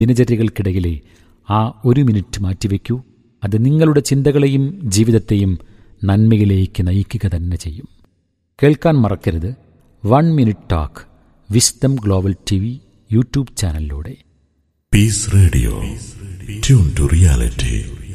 ദിനചര്യകൾക്കിടയിലെ ആ ഒരു മിനിറ്റ് മാറ്റിവെക്കൂ. അത് നിങ്ങളുടെ ചിന്തകളെയും ജീവിതത്തെയും നന്മയിലേക്ക് നയിക്കുക തന്നെ ചെയ്യും. കേൾക്കാൻ മറക്കരുത് one minute talk wisdom global TV YouTube ചാനലിലൂടെ. Piece radio, tune to reality.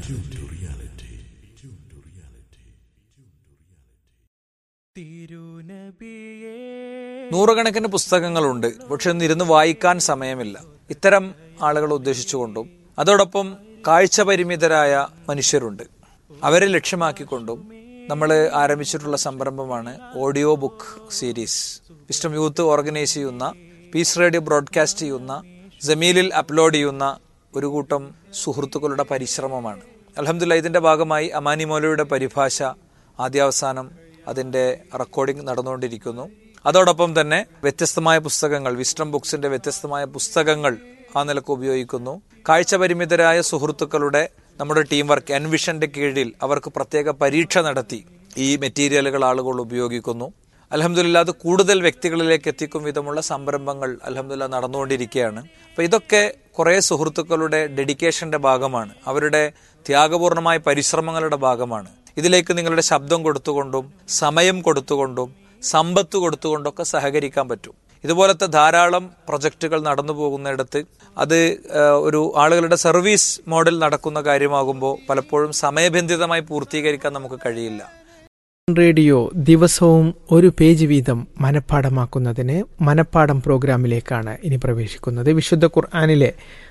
നൂറുകണക്കിന് പുസ്തകങ്ങളുണ്ട്, പക്ഷെ ഒന്നിരുന്ന് വായിക്കാൻ സമയമില്ല. ഇത്തരം ആളുകളെ ഉദ്ദേശിച്ചുകൊണ്ടും അതോടൊപ്പം കാഴ്ച പരിമിതരായ മനുഷ്യരുണ്ട്. അവരെ ലക്ഷ്യമാക്കിക്കൊണ്ടും നമ്മൾ ആരംഭിച്ചിട്ടുള്ള സംരംഭമാണ് audio book series. Wisdom youth organise ചെയ്യുന്ന, പീസ് റേഡിയോ ബ്രോഡ്കാസ്റ്റ് ചെയ്യുന്ന, ജമീലിൽ അപ്ലോഡ് ചെയ്യുന്ന ഒരു കൂട്ടം സുഹൃത്തുക്കളുടെ പരിശ്രമമാണ്. അൽഹംദുലില്ലാഹ് ഇതിന്റെ ഭാഗമായി അമാനി മൗലവിയുടെ പരിഭാഷ ആദ്യാവസാനം അതിന്റെ റെക്കോർഡിംഗ് നടന്നുകൊണ്ടിരിക്കുന്നു. അതോടൊപ്പം തന്നെ വ്യത്യസ്തമായ പുസ്തകങ്ങൾ, വിസ്ഡം ബുക്സിന്റെ വ്യത്യസ്തമായ പുസ്തകങ്ങൾ ആ നിലക്ക് ഉപയോഗിക്കുന്നു. കാഴ്ച പരിമിതരായ സുഹൃത്തുക്കളുടെ നമ്മുടെ ടീം വർക്ക് എൻവിഷന്റെ കീഴിൽ അവർക്ക് പ്രത്യേക പരീക്ഷ നടത്തി ഈ മെറ്റീരിയലുകൾ ആളുകൾ ഉപയോഗിക്കുന്നു. അൽഹംദുലില്ലാഹ് അത് കൂടുതൽ വ്യക്തികളിലേക്ക് എത്തിക്കും വിധമുള്ള സംരംഭങ്ങൾ അൽഹംദുലില്ലാഹ് നടന്നുകൊണ്ടിരിക്കുകയാണ്. അപ്പോൾ ഇതൊക്കെ കുറേ സുഹൃത്തുക്കളുടെ ഡെഡിക്കേഷന്റെ ഭാഗമാണ്, അവരുടെ ത്യാഗപൂർണമായ പരിശ്രമങ്ങളുടെ ഭാഗമാണ്. ഇതിലേക്ക് നിങ്ങളുടെ ശബ്ദം കൊടുത്തുകൊണ്ടും സമയം കൊടുത്തുകൊണ്ടും സമ്പത്ത് കൊടുത്തുകൊണ്ടൊക്കെ സഹകരിക്കാൻ പറ്റും. ഇതുപോലത്തെ ധാരാളം പ്രൊജക്റ്റുകൾ നടന്നു പോകുന്നിടത്ത് അത് ഒരു ആളുകളുടെ സർവീസ് മോഡൽ നടക്കുന്ന കാര്യമാകുമ്പോൾ പലപ്പോഴും സമയബന്ധിതമായി പൂർത്തീകരിക്കാൻ നമുക്ക് കഴിയില്ല. റേഡിയോ ദിവസവും ഒരു പേജ് വീതം മനഃപ്പാഠമാക്കുന്നതിന് മനഃപ്പാഠം പ്രോഗ്രാമിലേക്കാണ് ഇനി പ്രവേശിക്കുന്നത്. വിശുദ്ധ ഖുർആനിലെ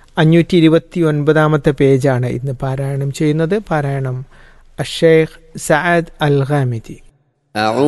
529 പേജാണ് ഇന്ന് പാരായണം ചെയ്യുന്നത്. പാരായണം അഷേഖ് സഅദ് അൽ ഗാമിദി.